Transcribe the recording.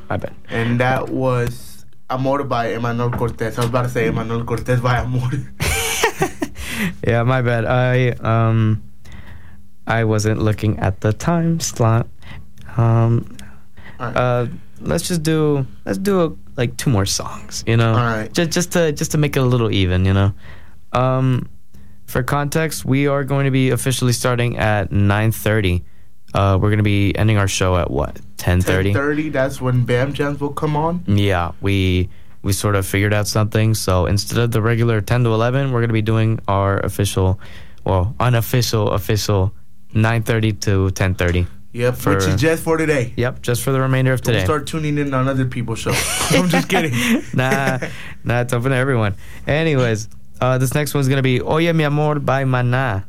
My bad. And that was Amor by Emmanuel Cortez. I was about to say Emmanuel Cortez by Amor. Yeah, my bad. I wasn't looking at the time slot. Right. Let's do like 2 more songs, you know. All right. Just to make it a little even, you know. For context, we are going to be officially starting at 9:30. We're going to be ending our show at what? 10:30. 10:30. That's when Bam Jams will come on. Yeah, we sort of figured out something. So instead of the regular 10 to 11, we're going to be doing our unofficial 9:30 to 10:30. Yep, which is just for today. Yep, just for the remainder of today. Don't start tuning in on other people's shows. I'm just kidding. Nah, it's open to everyone. Anyways, this next one's going to be Oye Mi Amor by Maná.